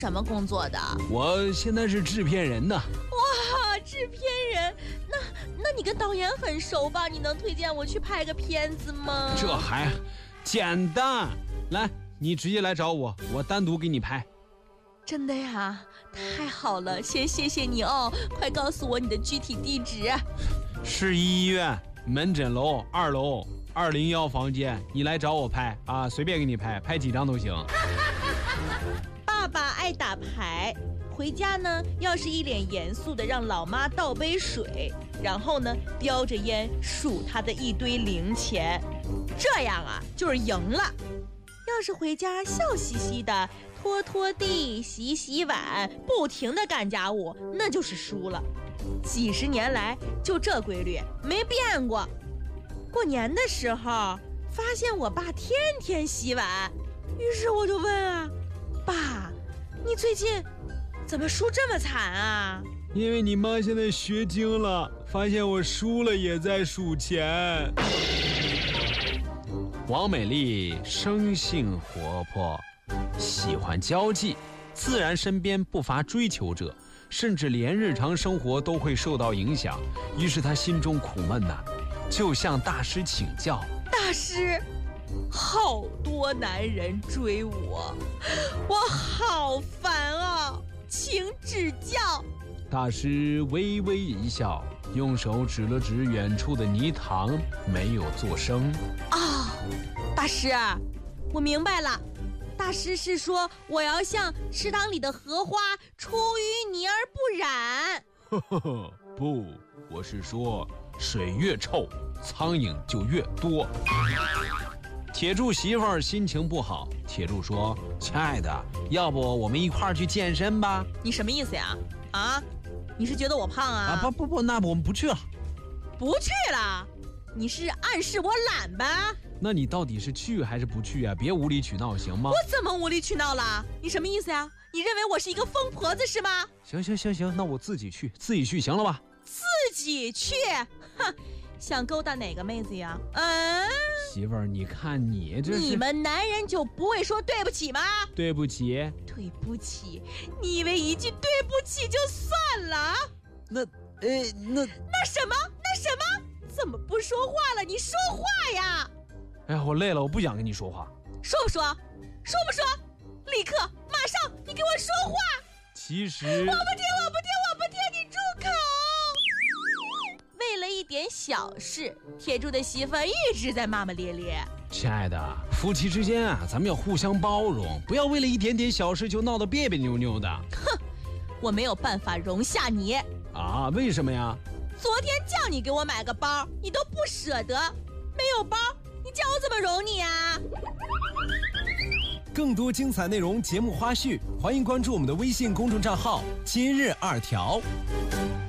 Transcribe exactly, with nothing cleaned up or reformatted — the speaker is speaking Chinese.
什么工作的？ 我现在是制片人呢。 哇，制片人，那那你跟导演很熟吧？你能推荐我去拍个片子吗？ 这还简单，来，你直接来找我，我单独给你拍。 真的呀？太好了，先谢谢你哦！快告诉我你的具体地址。 市医院门诊楼二楼二零幺房间，你来找我拍啊，随便给你拍，拍几张都行。 爸爸爱打牌，回家呢，要是一脸严肃的让老妈倒杯水，然后呢，叼着烟数他的一堆零钱，这样啊，就是赢了。要是回家笑嘻嘻的拖拖地、洗洗碗，不停地干家务，那就是输了。几十年来就这规律，没变过。过年的时候发现我爸天天洗碗，于是我就问啊，爸，你最近怎么输这么惨啊？ 因为你妈现在学精了，发现我输了也在数钱。王美丽生性活泼，喜欢交际，自然身边不乏追求者，甚至连日常生活都会受到影响。于是她心中苦闷呐、啊，就向大师请教。 大师，好多男人追我，我好烦啊，请指教。 大师微微一笑，用手指了指远处的泥塘，没有作声。 啊、哦，大师，我明白了。大师是说我要像池塘里的荷花，出淤泥而不染。 呵呵呵，不，我是说水越臭，苍蝇就越多。铁柱媳妇儿心情不好，铁柱说：“亲爱的，要不我们一块儿去健身吧？” 你什么意思呀？啊，你是觉得我胖啊？ 啊，不不不，那我们不去了。 不去了？你是暗示我懒吧？ 那你到底是去还是不去啊？别无理取闹行吗？ 我怎么无理取闹了？你什么意思呀？你认为我是一个疯婆子是吗？ 行行行行，那我自己去，自己去行了吧？ 自己去？哼，想勾搭哪个妹子呀？嗯， 媳妇儿，你看你这是…… 你们男人就不会说对不起吗？ 对不起， 对不起，你以为一句对不起就算了？ 那……呃，那那什么？那什么？怎么不说话了？你说话呀！ 哎呀，我累了，我不想跟你说话。 说不说？说不说？立刻，马上，你给我说话！ 其实…… 我不听，我不听，我不听，你住口！为了一点小事，铁柱的媳妇一直在骂骂咧咧。 亲爱的，夫妻之间啊，咱们要互相包容，不要为了一点点小事就闹得别别扭扭的。 哼，我没有办法容下你啊？为什么呀？ 昨天叫你给我买个包，你都不舍得，没有包，你叫我怎么容你啊？ 更多精彩内容、节目花絮，欢迎关注我们的微信公众账号“今日二条”。